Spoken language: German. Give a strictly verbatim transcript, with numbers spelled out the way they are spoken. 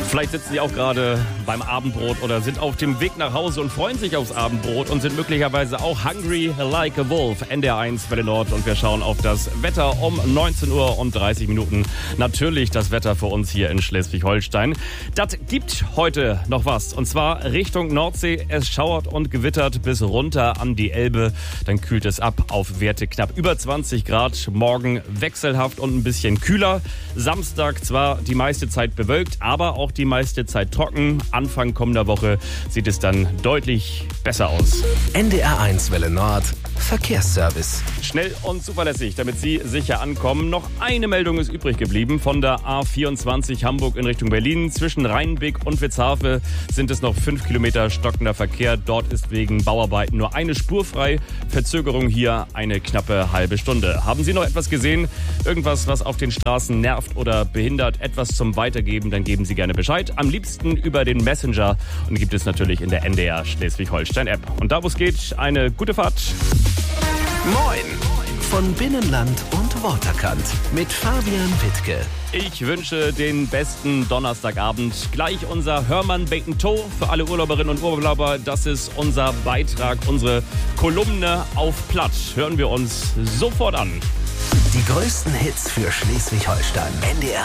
Vielleicht sitzen Sie auch gerade beim Abendbrot oder sind auf dem Weg nach Hause und freuen sich aufs Abendbrot und sind möglicherweise auch hungry like a wolf. N D R eins Welle Nord und wir schauen auf das Wetter um neunzehn Uhr und dreißig Minuten. Natürlich das Wetter für uns hier in Schleswig-Holstein. Das gibt heute noch was und zwar Richtung Nordsee. Es schauert und gewittert bis runter an die Elbe. Dann kühlt es ab auf Werte knapp über zwanzig Grad. Morgen wechselhaft und ein bisschen kühler. Samstag zwar die meiste Zeit bewölkt, aber auch die meiste Zeit trocken. Anfang kommender Woche sieht es dann deutlich besser aus. N D R eins Welle Nord Verkehrsservice. Schnell und zuverlässig, damit Sie sicher ankommen. Noch eine Meldung ist übrig geblieben von der A vierundzwanzig Hamburg in Richtung Berlin. Zwischen Rheinbeck und Witzhafe sind es noch fünf Kilometer stockender Verkehr. Dort ist wegen Bauarbeiten nur eine Spur frei. Verzögerung hier eine knappe halbe Stunde. Haben Sie noch etwas gesehen? Irgendwas, was auf den Straßen nervt oder behindert? Etwas zum Weitergeben? Dann geben Sie gerne Bescheid. Am liebsten über den Messenger. Und gibt es natürlich in der N D R Schleswig-Holstein-App. Und da, wo es geht, eine gute Fahrt. Moin von Binnenland und Waterkant mit Fabian Wittke. Ich wünsche den besten Donnerstagabend. Gleich unser Hörmann Bacon Toe für alle Urlauberinnen und Urlauber. Das ist unser Beitrag, unsere Kolumne auf Platt. Hören wir uns sofort an. Die größten Hits für Schleswig-Holstein. N D R